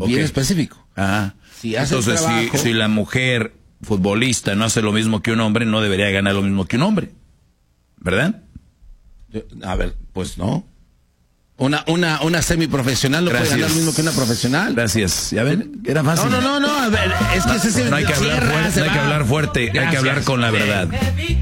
bien específico. Ajá. Si hace entonces, el trabajo, si la mujer futbolista no hace lo mismo que un hombre, no debería ganar lo mismo que un hombre, ¿verdad? A ver, pues no. Una semiprofesional no puede ganar lo mismo que una profesional. Gracias. Ya ven, era fácil. No, a ver, es que no hay que hablar fuerte, hay que hablar con la verdad.